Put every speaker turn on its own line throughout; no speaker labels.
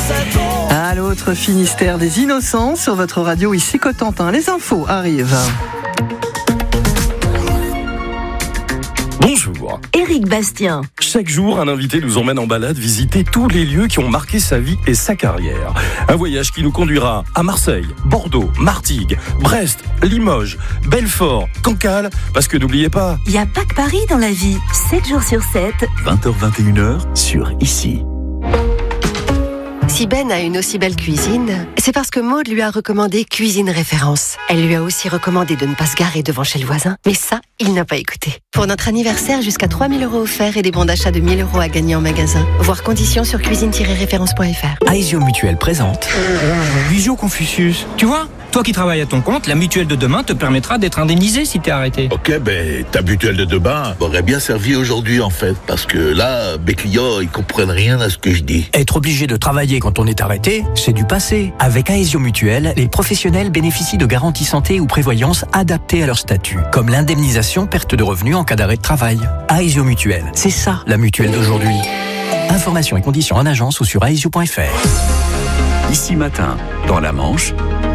À l'autre Finistère des Innocents, sur votre radio ici Cotentin. Les infos arrivent.
Bonjour.
Éric Bastien.
Chaque jour, un invité nous emmène en balade visiter tous les lieux qui ont marqué sa vie et sa carrière. Un voyage qui nous conduira à Marseille, Bordeaux, Martigues, Brest, Limoges, Belfort, Cancale, parce que n'oubliez pas...
Il n'y a pas que Paris dans la vie. 7 jours sur 7.
20h-21h sur Ici.
Si Ben a une aussi belle cuisine, c'est parce que Maud lui a recommandé Cuisine Référence. Elle lui a aussi recommandé de ne pas se garer devant chez le voisin. Mais ça, il n'a pas écouté. Pour notre anniversaire, jusqu'à 3 000 € offerts et des bons d'achat de 1 000 € à gagner en magasin. Voir conditions sur cuisine-référence.fr.
Aesio Mutuelle présente Visio Confucius. Tu vois, toi qui travailles à ton compte, la mutuelle de demain te permettra d'être indemnisé si t'es arrêté.
Ok, ta mutuelle de demain m'aurait bien servi aujourd'hui en fait. Parce que là, mes clients, ils comprennent rien à ce que je dis.
Être obligé de travailler quand on est arrêté, c'est du passé. Avec Aesio Mutuelle, les professionnels bénéficient de garanties santé ou prévoyance adaptées à leur statut, comme l'indemnisation perte de revenus en cas d'arrêt de travail. Aesio Mutuelle, c'est ça la mutuelle d'aujourd'hui. Informations et conditions en agence ou sur aesio.fr.
Ici matin, dans la Manche,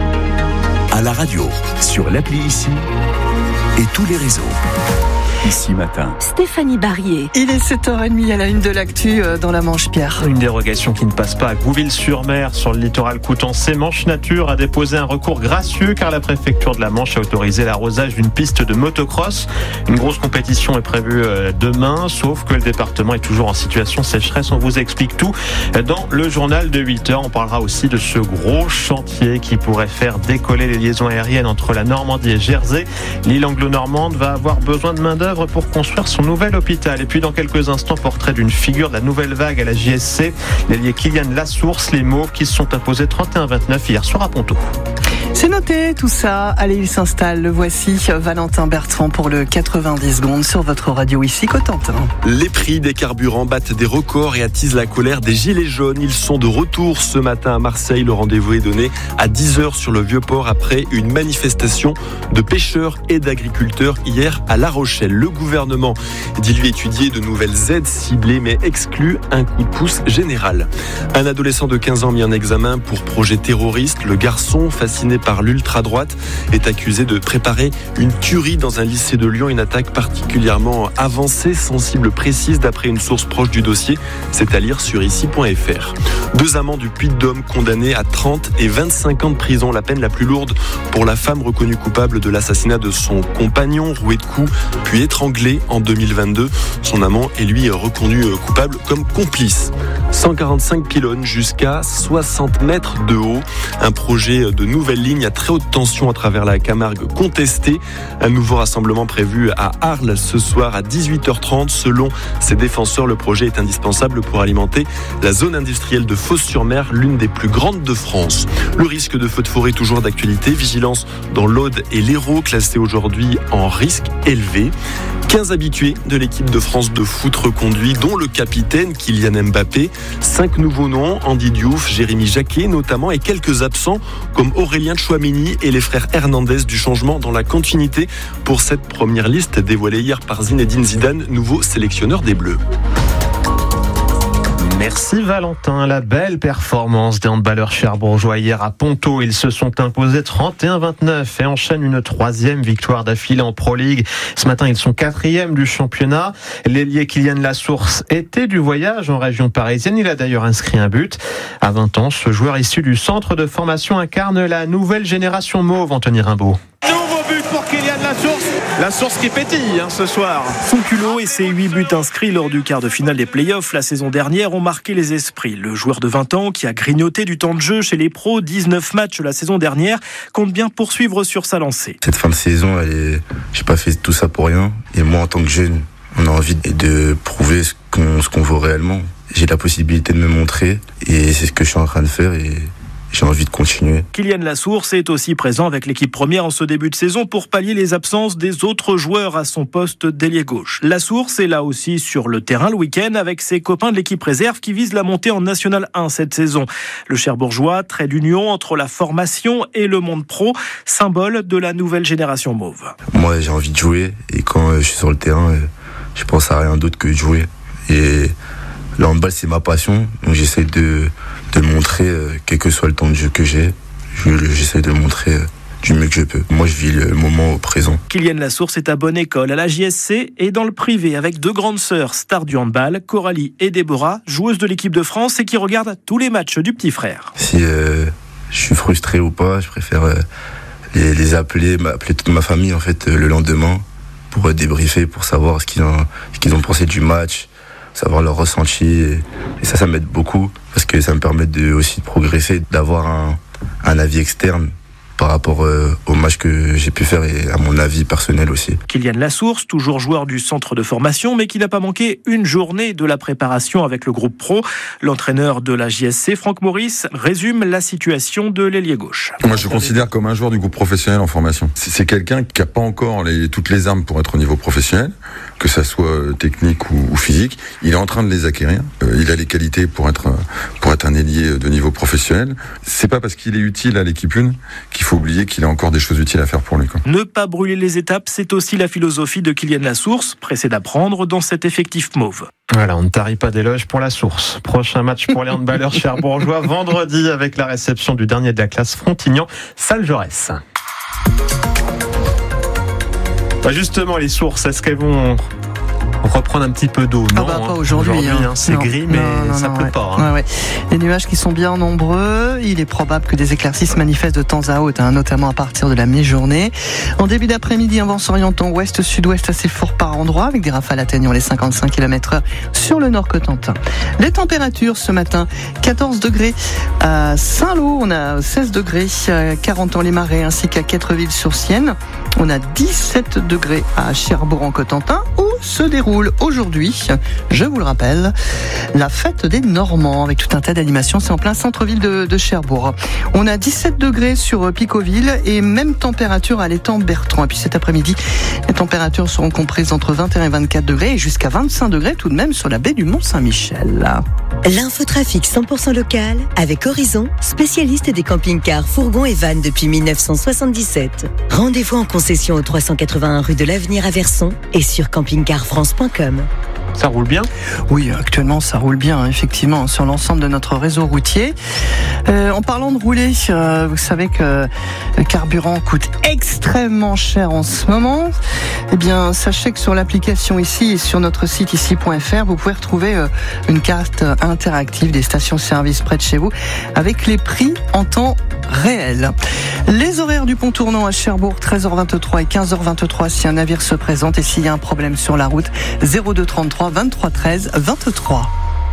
à la radio, sur l'appli Ici et tous les réseaux. Ici matin.
Stéphanie Barrier.
Il est 7h30 à la une de l'actu dans la Manche, Pierre.
Une dérogation qui ne passe pas à Gouville-sur-Mer, sur le littoral coutançais. Manche Nature a déposé un recours gracieux car la préfecture de la Manche a autorisé l'arrosage d'une piste de motocross. Une grosse compétition est prévue demain, sauf que le département est toujours en situation sécheresse. On vous explique tout dans le journal de 8h. On parlera aussi de ce gros chantier qui pourrait faire décoller les liaisons aériennes entre la Normandie et Jersey. L'île anglo-normande va avoir besoin de main-d'œuvre pour construire son nouvel hôpital. Et puis dans quelques instants, portrait d'une figure de la nouvelle vague à la JSC, l'ailier Kylian Lassource, les Mauves qui se sont imposés 31-29 hier soir à Ponto.
C'est noté tout ça. Allez, il s'installe. Le voici, Valentin Bertrand pour le 90 secondes sur votre radio ici Cotentin.
Les prix des carburants battent des records et attisent la colère des gilets jaunes. Ils sont de retour ce matin à Marseille. Le rendez-vous est donné à 10h sur le Vieux-Port après une manifestation de pêcheurs et d'agriculteurs hier à La Rochelle. Le gouvernement dit lui étudier de nouvelles aides ciblées mais exclut un coup de pouce général. Un adolescent de 15 ans mis en examen pour projet terroriste. Le garçon, fasciné par l'ultra-droite, est accusé de préparer une tuerie dans un lycée de Lyon, une attaque particulièrement avancée, sensible, précise d'après une source proche du dossier. C'est à lire sur ici.fr. 2 amants du Puy-de-Dôme condamnés à 30 et 25 ans de prison, la peine la plus lourde pour la femme reconnue coupable de l'assassinat de son compagnon, roué de coups, puis étranglé en 2022. Son amant est lui reconnu coupable comme complice. 145 pylônes jusqu'à 60 mètres de haut. Un projet de nouvelle ligne à très haute tension à travers la Camargue contesté. Un nouveau rassemblement prévu à Arles ce soir à 18h30. Selon ses défenseurs, le projet est indispensable pour alimenter la zone industrielle de Fos-sur-Mer, l'une des plus grandes de France. Le risque de feu de forêt toujours d'actualité. Vigilance dans l'Aude et l'Hérault, classés aujourd'hui en risque élevé. 15 habitués de l'équipe de France de foot reconduits, dont le capitaine Kylian Mbappé. 5 nouveaux noms, Andy Diouf, Jérémy Jacquet notamment, et quelques absents comme Aurélien Tchouaméni et les frères Hernandez. Du changement dans la continuité pour cette première liste dévoilée hier par Zinedine Zidane, nouveau sélectionneur des Bleus.
Merci Valentin. La belle performance des handballeurs cherbourgeois hier à Ponto. Ils se sont imposés 31-29 et enchaînent une 3e victoire d'affilée en Pro League. Ce matin, ils sont 4e du championnat. L'ailier Kylian Lassource était du voyage en région parisienne. Il a d'ailleurs inscrit un but. À 20 ans, ce joueur issu du centre de formation incarne la nouvelle génération mauve, Anthony Rimbaud.
Nouveau but pour Kylian Lassource. Lassource qui pétille ce soir.
Son culot et ses 8 buts inscrits lors du quart de finale des playoffs la saison dernière ont marqué les esprits. Le joueur de 20 ans qui a grignoté du temps de jeu chez les pros, 19 matchs la saison dernière, compte bien poursuivre sur sa lancée.
Cette fin de saison, j'ai pas fait tout ça pour rien. Et moi, en tant que jeune, on a envie de prouver ce qu'on vaut réellement. J'ai la possibilité de me montrer et c'est ce que je suis en train de faire et j'ai envie de continuer.
Kylian Lassource est aussi présent avec l'équipe première en ce début de saison pour pallier les absences des autres joueurs à son poste d'ailier gauche. Lassource est là aussi sur le terrain le week-end avec ses copains de l'équipe réserve qui vise la montée en National 1 cette saison. Le Cherbourgeois, trait d'union entre la formation et le monde pro, symbole de la nouvelle génération mauve.
Moi, j'ai envie de jouer et quand je suis sur le terrain, je pense à rien d'autre que de jouer. Et le handball, c'est ma passion, donc j'essaie de de le montrer, quel que soit le temps de jeu que j'ai. J'essaie de le montrer du mieux que je peux. Moi, je vis le moment au présent.
Kylian Lassource est à bonne école à la JSC et dans le privé avec 2 grandes sœurs, stars du handball, Coralie et Déborah, joueuses de l'équipe de France et qui regardent tous les matchs du petit frère.
Si je suis frustré ou pas, je préfère les appeler toute ma famille en fait le lendemain pour débriefer, pour savoir ce qu'ils ont pensé du match, savoir leur ressenti et ça m'aide beaucoup parce que ça me permet aussi de progresser, d'avoir un avis externe par rapport au match que j'ai pu faire et à mon avis personnel aussi.
Kylian Lassource, toujours joueur du centre de formation, mais qui n'a pas manqué une journée de la préparation avec le groupe pro. L'entraîneur de la JSC, Franck Maurice, résume la situation de l'ailier gauche.
Moi, je considère comme un joueur du groupe professionnel en formation. C'est quelqu'un qui n'a pas encore toutes les armes pour être au niveau professionnel, que ça soit technique ou physique. Il est en train de les acquérir. Il a les qualités pour être un ailier de niveau professionnel. C'est pas parce qu'il est utile à l'équipe 1 qu'il faut oublier qu'il a encore des choses utiles à faire pour lui.
Ne pas brûler les étapes, c'est aussi la philosophie de Kylian Lassource, pressé d'apprendre dans cet effectif mauve.
Voilà, on ne tarit pas d'éloges pour Lassource. Prochain match pour les handballeurs cherbourgeois vendredi avec la réception du dernier de la classe Frontignan-Salles Jaurès. Justement, les sources, est-ce qu'elles vont reprendre un petit peu d'eau? Non,
pas aujourd'hui.
C'est gris, mais ça pleut pas.
Ouais. Les nuages qui sont bien nombreux. Il est probable que des éclaircies se manifestent de temps à autre, notamment à partir de la mi-journée. En début d'après-midi, un vent s'orientant ouest-sud-ouest assez fort par endroits, avec des rafales atteignant les 55 km/h sur le nord Cotentin. Les températures ce matin, 14 degrés à Saint-Lô, on a 16 degrés à Carentan-les-Marais ainsi qu'à Quettreville-sur-Sienne. On a 17 degrés à Cherbourg-en-Cotentin où se déroule aujourd'hui, je vous le rappelle, la fête des Normands avec tout un tas d'animations. C'est en plein centre-ville de Cherbourg. On a 17 degrés sur Picoville et même température à l'étang Bertrand. Et puis cet après-midi, les températures seront comprises entre 21 et 24 degrés et jusqu'à 25 degrés tout de même sur la baie du Mont-Saint-Michel.
L'infotrafic 100% local avec Horizon, spécialiste des camping-cars, fourgons et vannes depuis 1977. Rendez-vous en concession au 381 rue de l'Avenir à Verson et sur campingcarfrance.com.
Ça roule bien ?
Oui, actuellement ça roule bien, effectivement, sur l'ensemble de notre réseau routier. En parlant de rouler, vous savez que le carburant coûte extrêmement cher en ce moment. Eh bien, sachez que sur l'application ici et sur notre site ici.fr, vous pouvez retrouver une carte interactive des stations-service près de chez vous avec les prix en temps réel. Les horaires du pont tournant à Cherbourg, 13h23 et 15h23 si un navire se présente et s'il y a un problème sur la route, 02 33 23 13 23.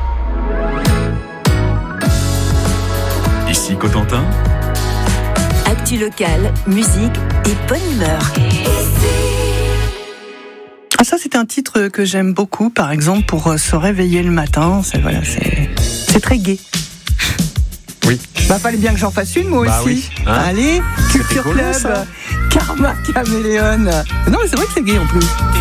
Ici Cotentin.
Actu local, musique et bonne humeur.
Ah, ça c'est un titre que j'aime beaucoup, par exemple pour se réveiller le matin. C'est très gai.
Oui.
Fallait bien que j'en fasse une, moi aussi.
Oui.
Allez, Culture Club, Karma Caméléon. Non, mais c'est vrai que c'est gay en plus.